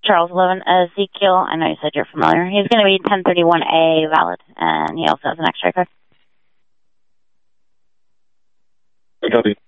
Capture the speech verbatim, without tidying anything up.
Charles eleven, Ezekiel. I know you said you're familiar. He's going to be ten thirty-one A valid, and he also has an X-ray card. I copy.